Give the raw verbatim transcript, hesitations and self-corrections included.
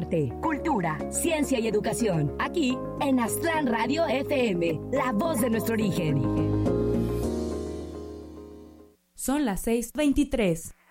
arte, cultura, ciencia y educación. Aquí en Aztlán Radio F M, la voz de nuestro origen. Son las seis veintitrés.